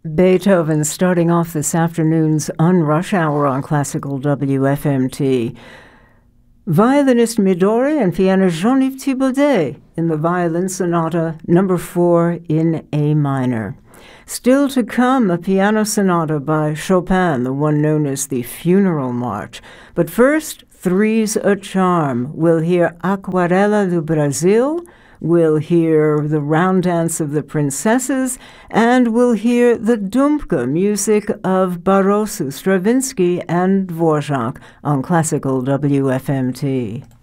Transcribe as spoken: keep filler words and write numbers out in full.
Beethoven starting off this afternoon's On Rush Hour on Classical W F M T. Violinist Midori and pianist Jean-Yves Thibaudet in the Violin Sonata number four in A minor. Still to come, a piano sonata by Chopin, the one known as the Funeral March. But first, Three's a Charm. We'll hear Aquarela do Brasil, we'll hear the Round Dance of the Princesses, and we'll hear the Dumka music of Barroso, Stravinsky, and Dvorak on Classical W F M T.